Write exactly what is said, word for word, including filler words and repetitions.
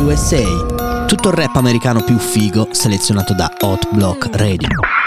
U S A. Tutto il rap americano più figo selezionato da Hot Block Radio.